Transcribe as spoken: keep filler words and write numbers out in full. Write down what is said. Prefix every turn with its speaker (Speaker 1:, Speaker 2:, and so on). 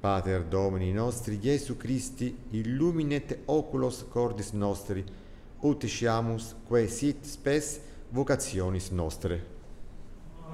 Speaker 1: Pater Domini nostri Iesu Christi, illuminet oculos cordis nostri, ut sciamus quae sit spes vocationis nostre.